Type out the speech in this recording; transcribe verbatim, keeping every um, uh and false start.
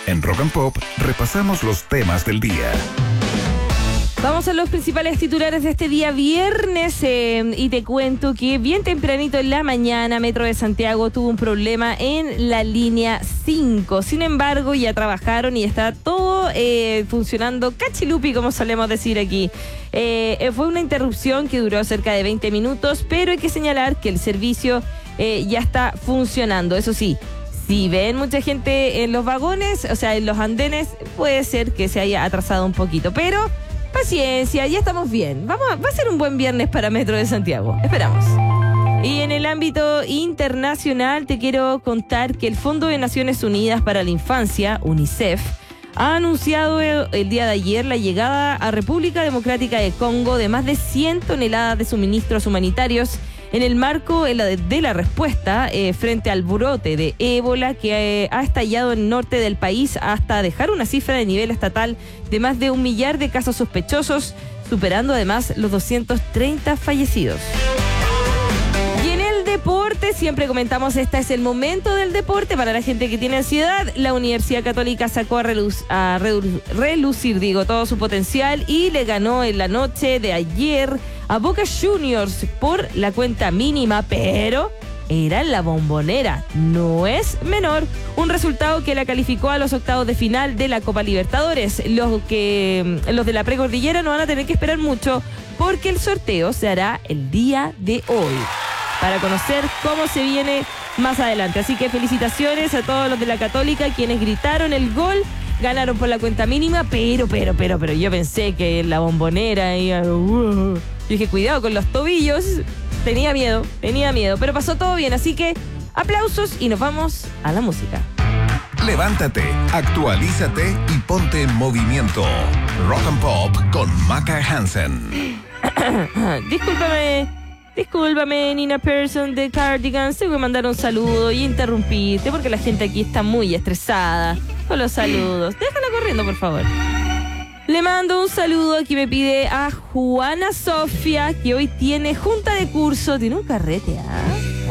En Rock and Pop repasamos los temas del día. Vamos a los principales titulares de este día viernes eh, y te cuento que bien tempranito en la mañana Metro de Santiago tuvo un problema en la línea cinco. Sin embargo, ya trabajaron y está todo eh, funcionando cachilupi, como solemos decir aquí. Eh, fue una interrupción que duró cerca de veinte minutos, pero hay que señalar que el servicio eh, ya está funcionando. Eso sí, si ven mucha gente en los vagones, o sea, en los andenes, puede ser que se haya atrasado un poquito, pero paciencia, ya estamos bien. Vamos a, va a ser un buen viernes para Metro de Santiago. Esperamos. Y en el ámbito internacional te quiero contar que el Fondo de Naciones Unidas para la Infancia, UNICEF, ha anunciado el, el día de ayer la llegada a República Democrática de Congo de más de cien toneladas de suministros humanitarios en el marco de la, de la respuesta eh, frente al brote de ébola que eh, ha estallado en el norte del país hasta dejar una cifra de nivel estatal de más de un millar de casos sospechosos, superando además los doscientos treinta fallecidos. Y en el deporte, siempre comentamos, este es el momento del deporte para la gente que tiene ansiedad. La Universidad Católica sacó a, reluz, a redu, relucir digo, todo su potencial y le ganó en la noche de ayer a Boca Juniors por la cuenta mínima, pero era en la Bombonera, no es menor. Un resultado que la calificó a los octavos de final de la Copa Libertadores. Los que los de la precordillera no van a tener que esperar mucho porque el sorteo se hará el día de hoy para conocer cómo se viene más adelante. Así que felicitaciones a todos los de la Católica, quienes gritaron el gol. Ganaron por la cuenta mínima, pero, pero, pero, pero yo pensé que en la Bombonera iba... Uh, yo dije, cuidado con los tobillos. Tenía miedo, tenía miedo, pero pasó todo bien. Así que aplausos y nos vamos a la música. Levántate, actualízate y ponte en movimiento. Rock and Pop con Maca Hansen. Discúlpame, discúlpame, Nina Persson de Cardigans. Tengo que mandar un saludo y interrumpirte porque la gente aquí está muy estresada con los saludos. Déjala corriendo, por favor. Le mando un saludo que me pide a Juana Sofía, que hoy tiene junta de curso. Tiene un carrete, ¿ah?